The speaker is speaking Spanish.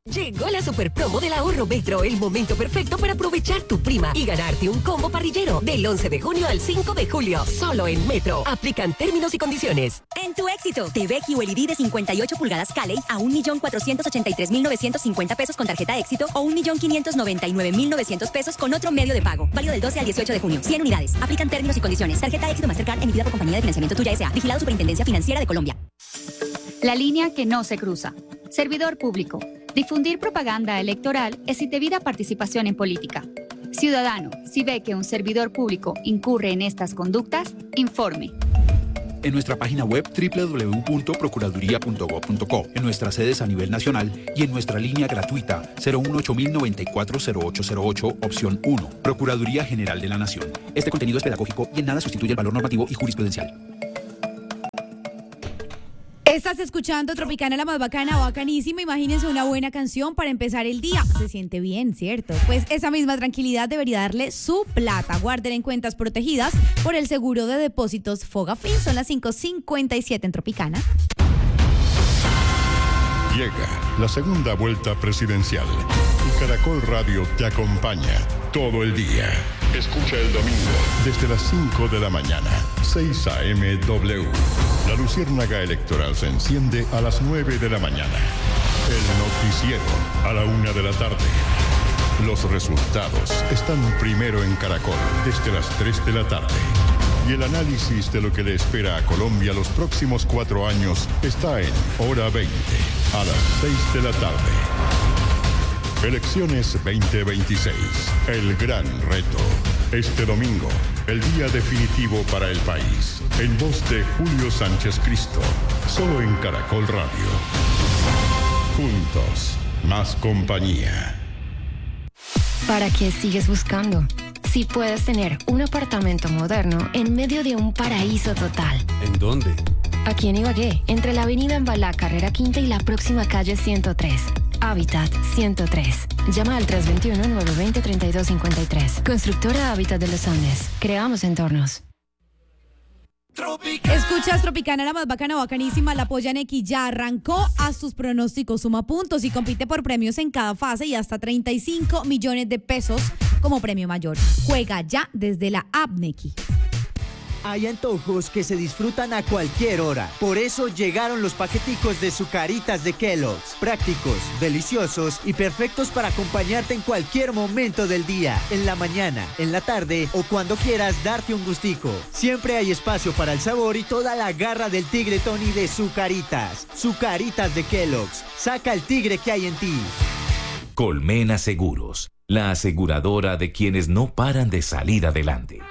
Llegó la super promo del ahorro Metro, el momento perfecto para aprovechar tu prima y ganarte un combo parrillero del 11 de junio al 5 de julio, solo en Metro. Aplican términos y condiciones. En tu éxito, TV QLED de 58 pulgadas Cali a 1.483.950 pesos con tarjeta éxito o 1.599.900 pesos con otro medio de pago. Válido del 12 al 18 de junio. 100 unidades. Aplican términos y condiciones. Tarjeta éxito Mastercard emitida por Compañía de Financiamiento Tuya S.A. Vigilado Superintendencia Financiera de Colombia. La línea que no se cruza. Servidor público. Difundir propaganda electoral es indebida participación en política. Ciudadano, si ve que un servidor público incurre en estas conductas, informe. En nuestra página web www.procuraduría.gov.co, en nuestras sedes a nivel nacional y en nuestra línea gratuita 018-094-0808, opción 1. Procuraduría General de la Nación. Este contenido es pedagógico y en nada sustituye el valor normativo y jurisprudencial. Estás escuchando Tropicana, la más bacana, bacanísima. Imagínense una buena canción para empezar el día. Se siente bien, ¿cierto? Pues esa misma tranquilidad debería darle su plata. Guarden en cuentas protegidas por el seguro de depósitos Fogafín. Son las 5:57 en Tropicana. Llega la segunda vuelta presidencial y Caracol Radio te acompaña todo el día. Escucha el domingo desde las 5 de la mañana, 6 a.m. W. La luciérnaga electoral se enciende a las 9 de la mañana. El noticiero a la 1 de la tarde. Los resultados están primero en Caracol desde las 3 de la tarde. Y el análisis de lo que le espera a Colombia los próximos 4 años está en Hora 20, a las 6 de la tarde. Elecciones 2026, el gran reto. Este domingo, el día definitivo para el país. En voz de Julio Sánchez Cristo, solo en Caracol Radio. Juntos, más compañía. ¿Para qué sigues buscando? Si puedes tener un apartamento moderno en medio de un paraíso total. ¿En dónde? Aquí en Ibagué, entre la avenida Ambalá, carrera Quinta y la próxima calle 103. Hábitat 103. Llama al 321-920-3253. Constructora Hábitat de los Andes. Creamos entornos. Escuchas Tropicana, la más bacana, bacanísima. La Polla Nequi ya arrancó. A sus pronósticos, suma puntos y compite por premios en cada fase y hasta 35 millones de pesos como premio mayor. Juega ya desde la app Nequi. Hay antojos que se disfrutan a cualquier hora. Por eso llegaron los paqueticos de Zucaritas de Kellogg's. Prácticos, deliciosos y perfectos para acompañarte en cualquier momento del día. En la mañana, en la tarde o cuando quieras darte un gustico. Siempre hay espacio para el sabor y toda la garra del tigre Tony de Zucaritas. Zucaritas de Kellogg's. Saca el tigre que hay en ti. Colmena Seguros, la aseguradora de quienes no paran de salir adelante.